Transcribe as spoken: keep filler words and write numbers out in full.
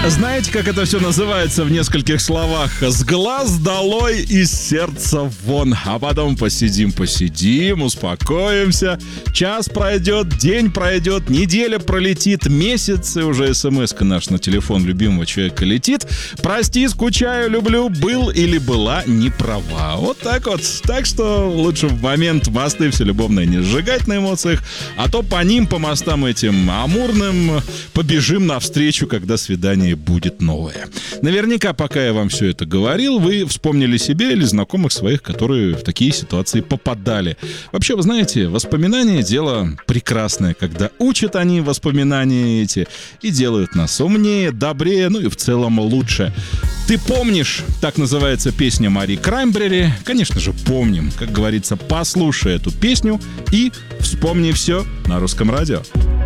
Знаете, как это все называется в нескольких словах? С глаз долой, из сердца вон. А потом посидим, посидим, успокоимся. Час пройдет, день пройдет, неделя пролетит, месяц, и уже смс-ка наш на телефон любимого человека летит. Прости, скучаю, люблю, был или была не права. Вот так вот. Так что лучше в момент мосты все любовные не сжигать на эмоциях, а то по ним, по мостам этим амурным, побежим навстречу, когда свидание будет новое. Наверняка, пока я вам все это говорил, вы вспомнили себе или знакомых своих, которые в такие ситуации попадали. Вообще, вы знаете, воспоминания — дело прекрасное, когда учат они воспоминания эти и делают нас умнее, добрее, ну и в целом лучше. «Ты помнишь?» — так называется песня Мари Краймбрери. Конечно же, помним. Как говорится, послушай эту песню и вспомни все на Русском радио.